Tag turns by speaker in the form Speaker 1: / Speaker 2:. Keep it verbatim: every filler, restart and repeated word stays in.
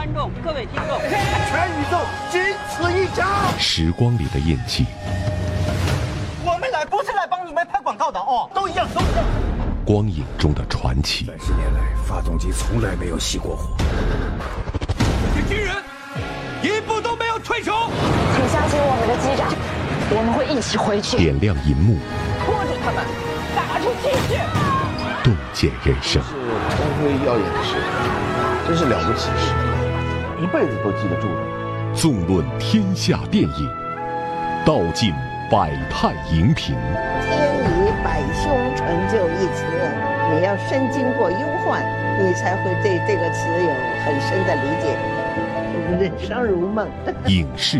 Speaker 1: 观众、各位听众，
Speaker 2: 全宇宙仅此一家。
Speaker 3: 时光里的印记，
Speaker 2: 我们来不是来帮你们拍广告的哦，都一样，都一样。
Speaker 3: 光影中的传奇。
Speaker 4: 三十年来，发动机从来没有熄过火。
Speaker 5: 这些军人一步都没有退出。
Speaker 6: 请相信我们的机长，我们会一起回去。
Speaker 3: 点亮银幕，
Speaker 1: 拖着他们打出气势，
Speaker 3: 洞见人生。
Speaker 7: 是光辉耀眼的事，真是了不起的事，一辈子都记得住的。
Speaker 3: 纵论天下电影，道尽百态荧屏。
Speaker 8: 天以百凶成就一词，你要深经过忧患，你才会对这个词有很深的理解。人生如梦。
Speaker 3: 影视